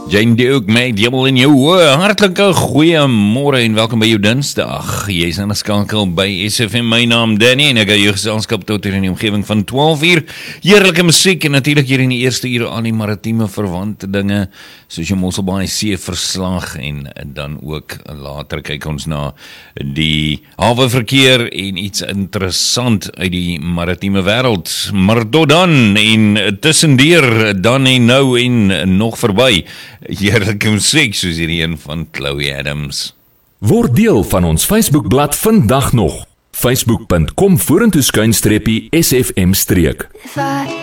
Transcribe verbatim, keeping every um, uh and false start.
Jane Duke met Jemmel in jou oor. Hartelike goeiemôre en welkom by jou Dinsdag. Jy is aan die skakel by S F M. My naam Danny en ek het jou geselskap tot hier in die omgewing van twaalf uur. Heerlike musiek en natuurlik hier in die eerste uur aan die maritieme verwante dinge soos jou Mosselbaai See verslag en dan ook later kyk ons na die haweverkeer en iets interessant uit die maritieme wêreld. Maar tot dan en tussendeur dan en nou en nog verby. Heerlike musiek soos hierdie een van Chloe Adams. Word deel van ons Facebookblad vandag nog. Facebook punt com vorentoe skuinstreepie S F M streek.